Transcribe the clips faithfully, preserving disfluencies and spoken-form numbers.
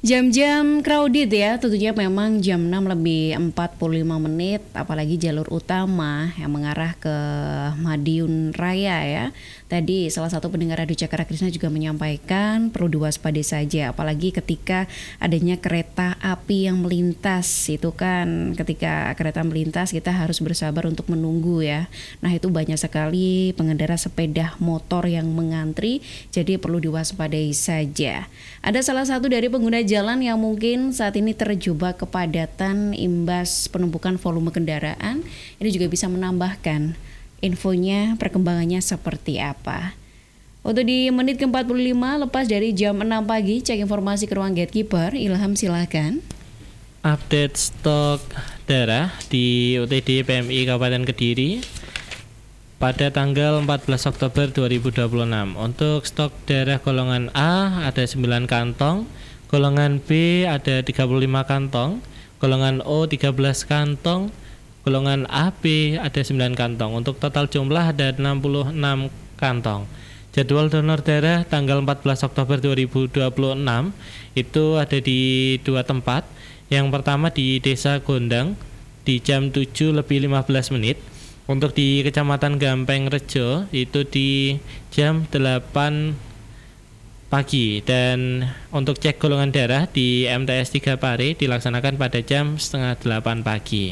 Jam-jam crowded ya, tentunya memang jam enam lebih empat puluh lima menit, apalagi jalur utama yang mengarah ke Madiun Raya ya. Tadi salah satu pendengar Radio Cakra Krisna juga menyampaikan perlu diwaspadai saja, apalagi ketika adanya kereta api yang melintas. Itu kan ketika kereta melintas kita harus bersabar untuk menunggu ya. Nah itu banyak sekali pengendara sepeda motor yang mengantri, jadi perlu diwaspadai saja. Ada salah satu dari pengguna jalan yang mungkin saat ini terjebak kepadatan imbas penumpukan volume kendaraan. Ini juga bisa menambahkan infonya, perkembangannya seperti apa. Untuk di menit ke empat puluh lima lepas dari jam enam pagi, cek informasi ke ruang gatekeeper. Ilham silakan. Update stok darah di U T D P M I Kabupaten Kediri pada tanggal empat belas Oktober dua ribu dua puluh enam. Untuk stok darah golongan A ada sembilan kantong, golongan B ada tiga puluh lima kantong, golongan O tiga belas kantong, golongan A B ada sembilan kantong. Untuk total jumlah ada enam puluh enam kantong. Jadwal donor darah tanggal empat belas Oktober dua ribu dua puluh enam itu ada di dua tempat. Yang pertama di Desa Gondang di jam tujuh lebih lima belas menit. Untuk di Kecamatan Gampeng Rejo itu di jam delapan pagi. Dan untuk cek golongan darah di M T S tiga Pare dilaksanakan pada jam setengah delapan pagi.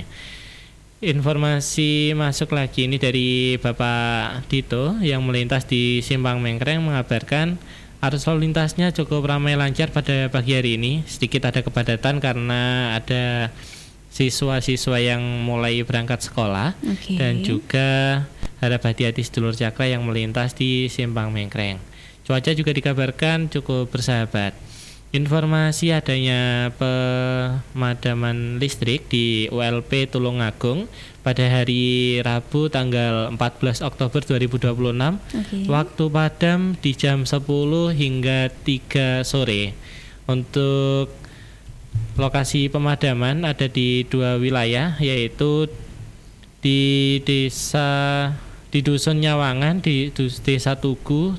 Informasi masuk lagi ini dari Bapak Dito yang melintas di Simpang Mengkreng mengabarkan arus lalu lintasnya cukup ramai lancar pada pagi hari ini. Sedikit ada kepadatan karena ada siswa-siswa yang mulai berangkat sekolah. Okay. Dan juga harap hati-hati sedulur Cakra yang melintas di Simpang Mengkreng. Cuaca juga dikabarkan cukup bersahabat. Informasi adanya pemadaman listrik di U L P Tulungagung pada hari Rabu tanggal empat belas Oktober dua ribu dua puluh enam. Okay. Waktu padam di jam sepuluh hingga tiga sore. Untuk lokasi pemadaman ada di dua wilayah, yaitu di desa di Dusun Nyawangan, di Desa Tugu,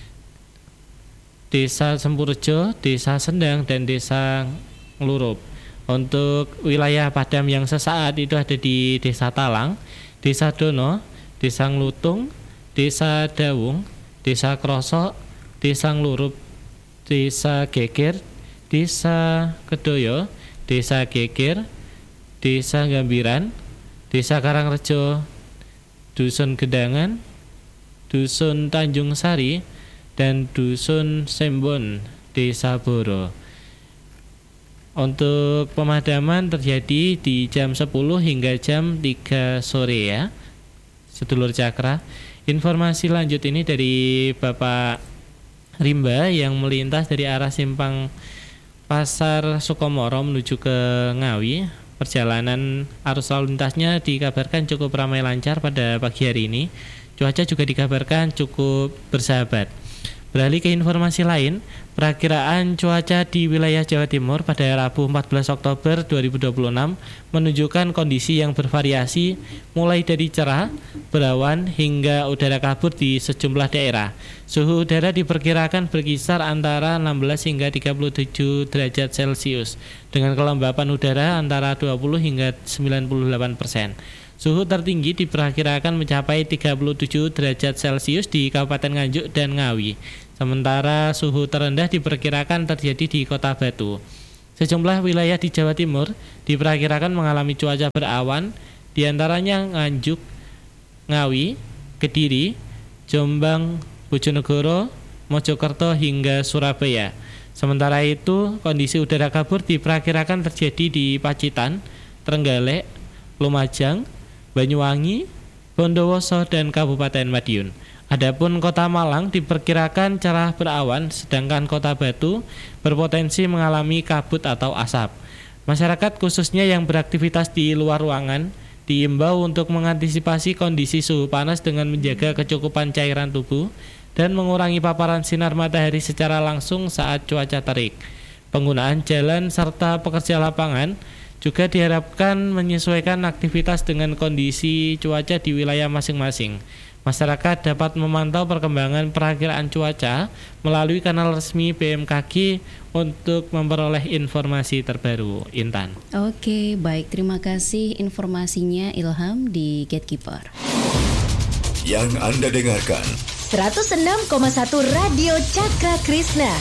Desa Sempurjo, Desa Sendang, dan Desa Nglurup. Untuk wilayah padam yang sesaat itu ada di Desa Talang, Desa Dono, Desa Nglutung, Desa Dawung, Desa Krosok, Desa Nglurup, Desa Geger, Desa Kedoyo, Desa Geger, Desa Gambiran, Desa Karangrejo, Dusun Gedangan, Dusun Tanjung Sari, dan Dusun Sembon, Desa Boro. Untuk pemadaman terjadi di jam sepuluh hingga jam tiga sore ya, sedulur Cakra. Informasi lanjut ini dari Bapak Rimba yang melintas dari arah Simpang Pasar Sukomoro menuju ke Ngawi. Perjalanan arus lalu lintasnya dikabarkan cukup ramai lancar pada pagi hari ini. Cuaca juga dikabarkan cukup bersahabat. Beralih ke informasi lain, perakiraan cuaca di wilayah Jawa Timur pada Rabu empat belas Oktober dua ribu dua puluh enam menunjukkan kondisi yang bervariasi mulai dari cerah, berawan hingga udara kabut di sejumlah daerah. Suhu udara diperkirakan berkisar antara enam belas hingga tiga puluh tujuh derajat Celcius dengan kelembapan udara antara dua puluh hingga sembilan puluh delapan persen. Suhu tertinggi diperkirakan mencapai tiga puluh tujuh derajat Celcius di Kabupaten Nganjuk dan Ngawi. Sementara suhu terendah diperkirakan terjadi di Kota Batu. Sejumlah wilayah di Jawa Timur diperkirakan mengalami cuaca berawan, diantaranya Nganjuk, Ngawi, Kediri, Jombang, Bojonegoro, Mojokerto hingga Surabaya. Sementara itu, kondisi udara kabut diperkirakan terjadi di Pacitan, Trenggalek, Lumajang, Banyuwangi, Bondowoso, dan Kabupaten Madiun. Adapun Kota Malang diperkirakan cerah berawan, sedangkan Kota Batu berpotensi mengalami kabut atau asap. Masyarakat khususnya yang beraktivitas di luar ruangan diimbau untuk mengantisipasi kondisi suhu panas dengan menjaga kecukupan cairan tubuh dan mengurangi paparan sinar matahari secara langsung saat cuaca terik. Penggunaan jalan serta pekerja lapangan juga diharapkan menyesuaikan aktivitas dengan kondisi cuaca di wilayah masing-masing. Masyarakat dapat memantau perkembangan perakiraan cuaca melalui kanal resmi B M K G untuk memperoleh informasi terbaru. Intan. Oke, baik. Terima kasih informasinya Ilham di Gatekeeper. Yang Anda dengarkan seratus enam koma satu Radio Cakra Krishna.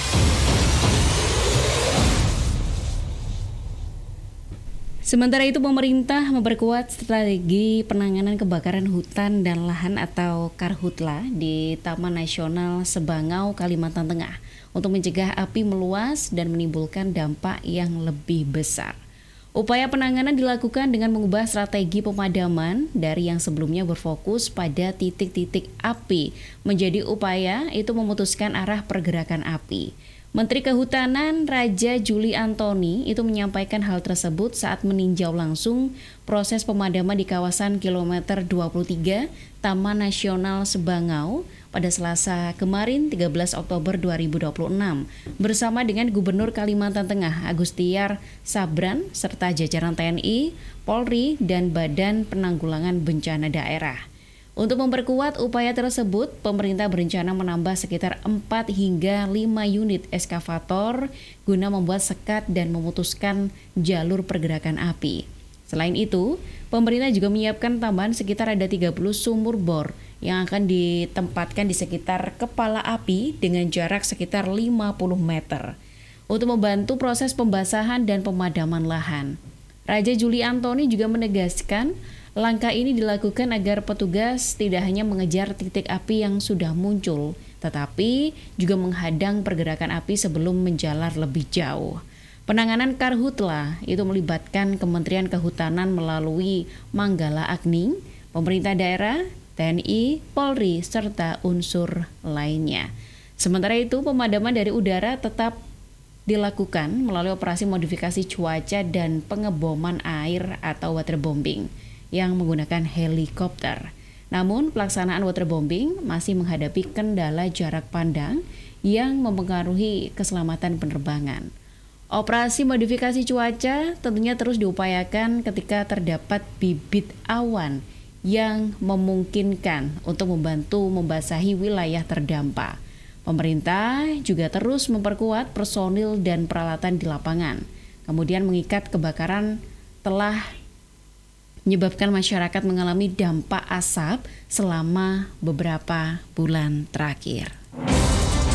Sementara itu pemerintah memperkuat strategi penanganan kebakaran hutan dan lahan atau Karhutla di Taman Nasional Sebangau, Kalimantan Tengah untuk mencegah api meluas dan menimbulkan dampak yang lebih besar. Upaya penanganan dilakukan dengan mengubah strategi pemadaman dari yang sebelumnya berfokus pada titik-titik api menjadi upaya itu memutuskan arah pergerakan api. Menteri Kehutanan Raja Juli Antoni itu menyampaikan hal tersebut saat meninjau langsung proses pemadaman di kawasan kilometer dua puluh tiga Taman Nasional Sebangau pada Selasa kemarin tiga belas Oktober dua ribu dua puluh enam bersama dengan Gubernur Kalimantan Tengah Agustiar Sabran serta jajaran T N I, Polri, dan Badan Penanggulangan Bencana Daerah. Untuk memperkuat upaya tersebut, pemerintah berencana menambah sekitar empat hingga lima unit eskavator guna membuat sekat dan memutuskan jalur pergerakan api. Selain itu, pemerintah juga menyiapkan tambahan sekitar ada tiga puluh sumur bor yang akan ditempatkan di sekitar kepala api dengan jarak sekitar lima puluh meter untuk membantu proses pembasahan dan pemadaman lahan. Raja Juli Antoni juga menegaskan langkah ini dilakukan agar petugas tidak hanya mengejar titik api yang sudah muncul, tetapi juga menghadang pergerakan api sebelum menjalar lebih jauh. Penanganan Karhutla itu melibatkan Kementerian Kehutanan melalui Manggala Agni, pemerintah daerah, T N I, Polri, serta unsur lainnya. Sementara itu, pemadaman dari udara tetap dilakukan melalui operasi modifikasi cuaca dan pengeboman air atau waterbombing yang menggunakan helikopter. Namun, pelaksanaan waterbombing masih menghadapi kendala jarak pandang yang mempengaruhi keselamatan penerbangan. Operasi modifikasi cuaca tentunya terus diupayakan ketika terdapat bibit awan yang memungkinkan untuk membantu membasahi wilayah terdampak. Pemerintah juga terus memperkuat personil dan peralatan di lapangan. Kemudian mengikat kebakaran telah menyebabkan masyarakat mengalami dampak asap selama beberapa bulan terakhir.